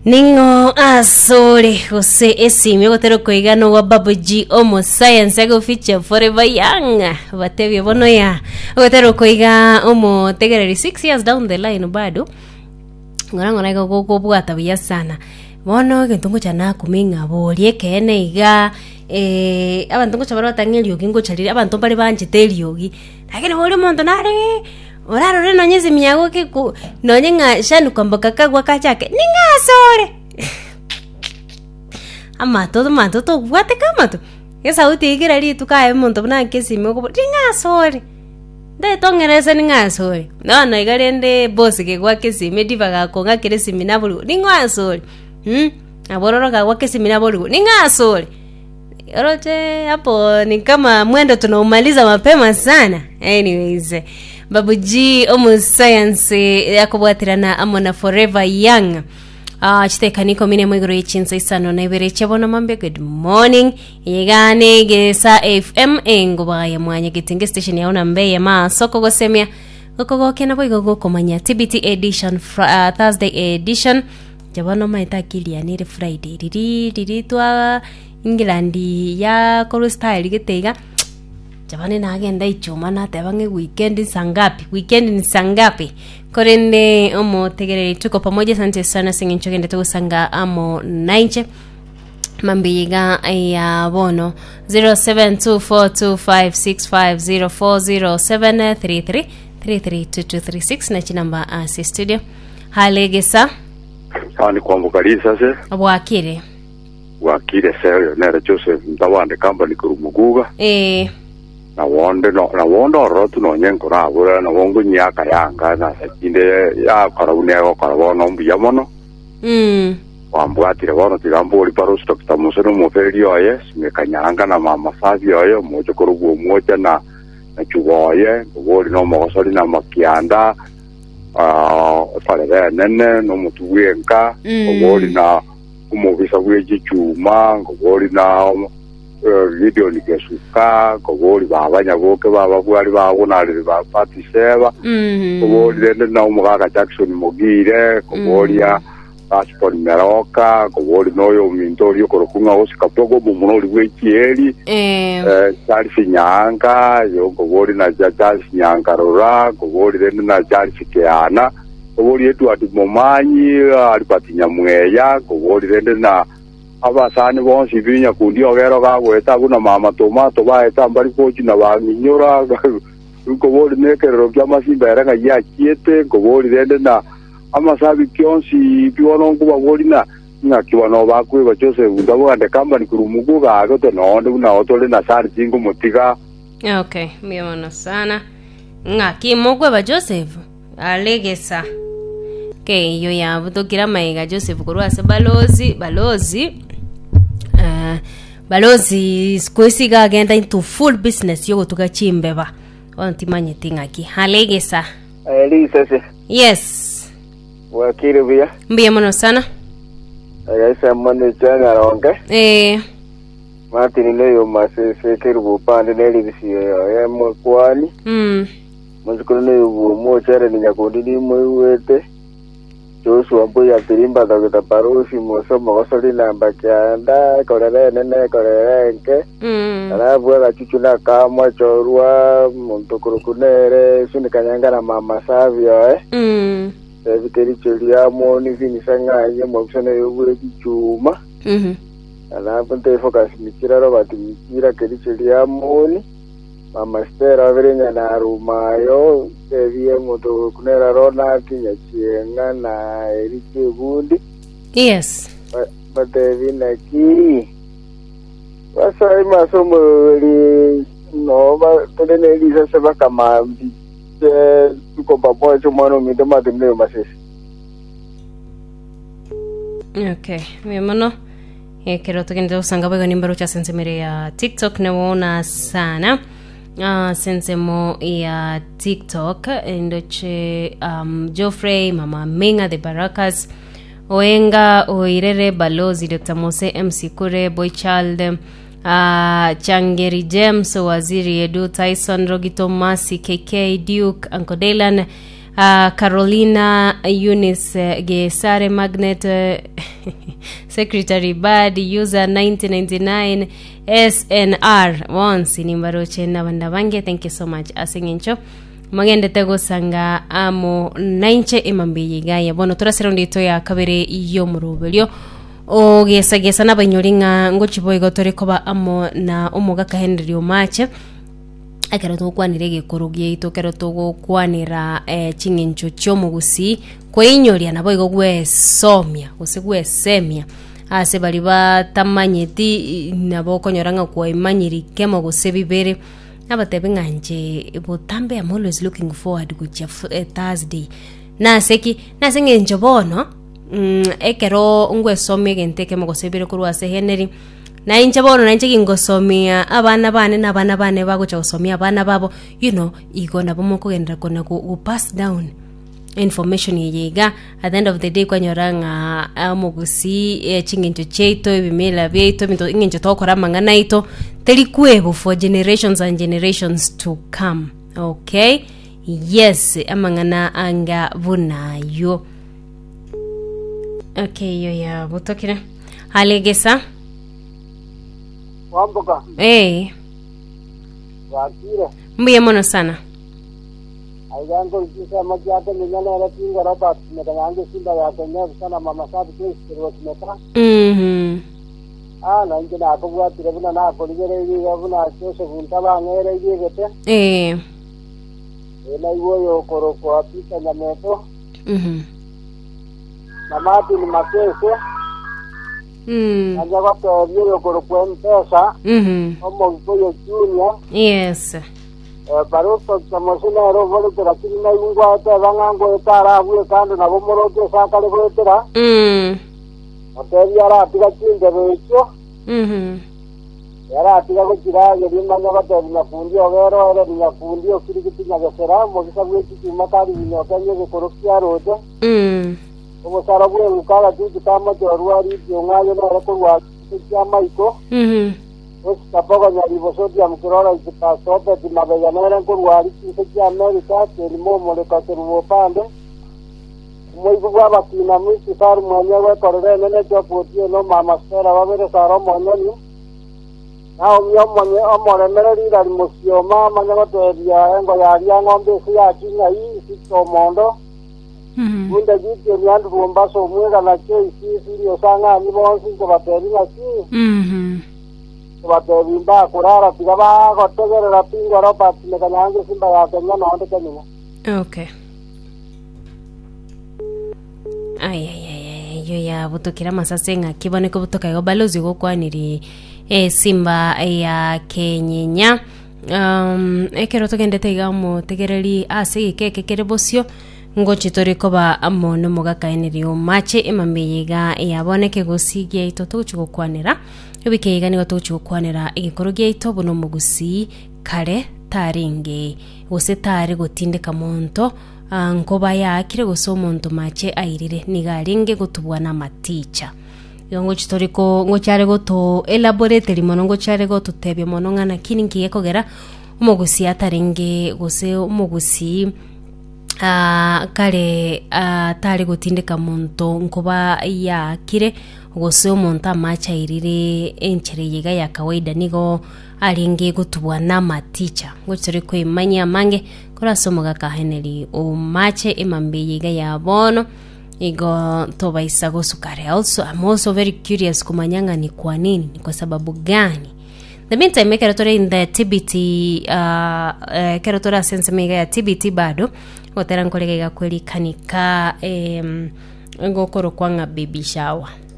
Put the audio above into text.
Ningo asore ose esimi gotero koigano wa Babu G omo science go feature forever young batebye bono ya gotero koiga omo tegereri 6 years down the line bado ngora go bwata biya sana bono gentungo cyana kuminga bolie kene iga abantu ngo chabara tangeli yogingo chalire abantu bari banje teliogi lakini boli muntu nare oraro reno nyezi miyago ke ku nonye nga shanu kwamba kagwa kachake ningasore ama todo bwate kama tu esa uti igira ri tukae muntu bana kesi moko ningasore nda tongereza ningasore no igarende boss ke gwa kesi mediva ga konga kiresi minabulu ningasore abororo ga gwa kesi minabulu ningasore Orote hapo ni kama mwendo tunaumaliza mapema sana. Anyways, Babu G omu science yakubwatirana amona forever young. Chiteka niko mine mwigoro ichinsa isano na ibere chabona mambe good morning. Yegane gesa FM engoba ya mwanya gitinge station ya una mbe ya ma soko gosemia. Gokogo kena boigo komanya TBT edition Thursday edition. Jabona maita kilia ni Friday. Didi twa England ya koro style gitega jabane na agenda ichuma na tebange weekend ni sangapi korende omo tegereri tuko pamoja sante sana singincho kende tusanga amo 9 mambiga ya bono 07242565040733332236 na chinamba studio halegesa hani kwambukalisa se abwakire wakire seyo nere Joseph ndawande company kurumuguga na wondo rotu no nyenko na bura na wongo nyaka yanga na inde ya karaune karabono mbuya mono wambwatire bono tigambori paro stock tamusero moferi oye simekanyanga na mama fazi oye mojo kurubu moja na chugoye bori no mogosori na makianda pare nene no mutuwenka bori na umuvisa weji chuma ngobori na video nikesuka ngobori babanya boke baba bwari babonarire ba party seva ngobori rende na umugaga Jackson Mogire ngobori ya passport meroka ngobori noyo mintori okorokunga osikapogo mumunori wechieri sari finyanga yo ngobori na jajali finyanga rora ngobori rende na jali fikeana Kobori yetu ati momanyi alipatinya mweya kobori rende na abasani bonsi binya kundi ogero gagweta kuna mama tomato baeta mbali kochi na banyinyora kobori nekerero kya masimbere nga yakiete kobori rende na amasabi kyonsi biwono kuba bori na ngakiwano bakwe bachose undabo ande company kurumuguga agoto nonde una otole na sari jingo motiga. Okay, miona sana ngakimogwe ba Joseph alegesa ke yo ya butokira maiga Joseph kurwase balozi skwesiga agenda into full business yo tukachimbeba ontimanye tingaki halegesa sese yes wakire bia mbia mono sana ayasa mane changa ronke Martin leyo masese kerubo pande neli bisiyo ya mkwani Muzikuru n'ubu muchere ni nyakundiri muwete Joshua mbuya pirimba dogita parusi musomo gosoli namba kyanda korere nene korere nke arabu agachuchuna kamwa chorwa muntu kurukunere sunikanyanga na mama savio Evikeri cheliamo ni finisanganye mobusane yobure kichuma arabu nte focus mikira robati mikira keri cheliamo ni Mama Stera verenya na rumayo eviye moto kunera rona kinya chienga na erike bundi yes bate vina ki wasa masomo ri no ba tene elisa seba kama tuko pamoja mwana midoma tumleo masisi okay mimono kero tukende usanga bego nimbaro cha sensemere ya TikTok na wona sana sensemo ya TikTok endoche Geoffrey Mama Minga de Barakas Oenga Oirere Balozi Dr. Mose MC Kure Boychild Changeri James Waziri Edu Tyson Rogito Masi KK Duke Uncle Dylan Carolina Eunice Gesare Magnet Secretary Bad user 1999 SNR once nimbaroche nabandabange. Thank you so much asingincho magende tego sanga amo nainche imambiye gaya bono turasero ndito ya kabere iyo murubelyo o gesa nabanyoringa ngochiboy gotore koba amo na umuga kahenry omache akero to kwanire gekorogie ito kero to kwanira chingencho chomugusi kweinyoria nabo igogwe somia usigwe semia ase bali batamanyeti nabo konyoranga kwa imanyiri kemo gusebibere abatebinga nje botambe. I'm always looking forward kucha Thursday naseki nasengenjo bono ekero ngwe somie genteke mo gusebire kurwa se Henry na inche bono na inche kingosomia abana bane bagocha gusomia abana babo igona bomo kugendera kona ku pass down information yega at the end of the day kwanyoranga amugusi chingencho cheito ibimela byeito minto ingencho tokora mangana ito telikuebo for generations and generations to come. Okay, yes, amangana anga bunayo. Okay, yo ya butokira halegesa wamboka wakire mbiye mono sana aigango kisa majaka nyana la tinga rapa mekanange simba ya kenya sana mama sabu kiro kimeta na injina akubwa tirebuna na poligere yi gabuna chose gunta bangere yi gete ena iwoyo koro ko apita nyameto mamati ni makese anja kwa yero koro ko mpesa omo koyo junior yes baroto kamosina ro vole tera kina yungwa ta bangango etara bwe kando na bomoro ke sakale ko etera hotel yara atiga chinde becho yara atiga ko kira yeri manya ko na fundi ogero ere na fundi okiri kitinya gesera mo kisa bwe kiti makari ni okanye ko korokia rote ko sara bwe ukala tu kama jorwari jongayo na ko wa kama iko Tapogo nyari bosoti amkirora ikipasope timabeyanere kurwari kise Amerika telimo moleka teruwo pande moigwa bakina misi sar mwanyewe korere nene chopotio no mama sera babere saro mwanyoni na omyo amore mereri dali musio mama nyago teria engo yaria ngombe sia kinya hii sito mondo Wunda jiti nyandu rumbaso mwega na chei siri osanga ni bonsi ko bateri na si Wabimba kurara tigaba gotegerera pingo ropa mekanyange simba ya Kenya no ande Kenya. Okay. Ay yo ya butokira masasenga kiboneko butoka go balozi go kwaniri simba ya Kenya. Ekero togendete igamo tegereri ase keke kerebosio ngochitori koba amono mogakaeneri o mache emameyega yaboneke gosigie itoto chukwanira ubikeiga nigo tuchukwanira igikorogie itobo no mugusi kare taringe usetare gotindeka monto nkoba yakire gosomonto mache airire nigaringe gotubwana maticha yongo chitoriko ngochare goto elaborate limono ngochare goto tebe mono ngana kiningi yekogera umugusi ataringe gose umugusi kare tari gotindeka monto nkoba yakire gose omonto amacha irire enchere yiga ya kawaida nigo aringe gotubwana maticha ngochore ko imanya mange kora somoga kaheneri o mache emambe yiga ya bono igo toba isago sukare. Also I'm also very curious kumanyanga ni kwa nini, ni kwa sababu gani. The meantime keratore in the TBT keratora sense mega ya TBT bado otera nkolege ga kweli kanika ngokoro kwanga baby shower